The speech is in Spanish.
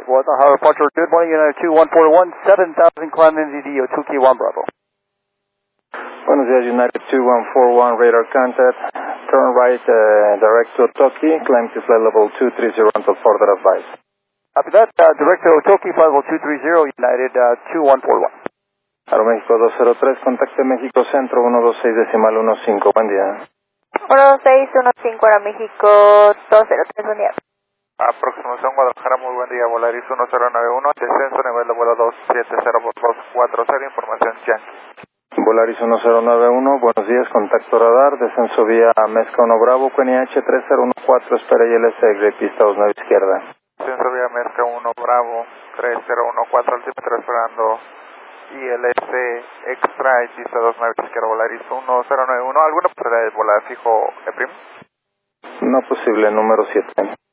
Guadalajara departure, good morning, United 2141, 7000, climb NZD, 2 Key 1 Bravo. Buenos días, United 2141, radar contact, turn right, direct to Otoki, climb to flight level 230 until further advice. After that, direct to Otoki, flight level 230, United 2141. Aeroméxico 203, contacte México Centro 126.15, buen día. 1615 Aeroméxico 203, buen día. Aproximación Guadalajara, muy buen día, Volaris 1091, descenso nivel de vuelo 270-240, información Yankee. Volaris 1091, buenos días, contacto radar, descenso vía Mezca 1 Bravo, QNH 3014, espera ILS, Great Pista 29 izquierda. Descenso vía Mezca 1 Bravo, 3014, altímetro esperando ILS Extra y pista 29 izquierda, Volaris 1091, ¿alguna posibilidad de volar fijo EPRIM? No posible, número 7.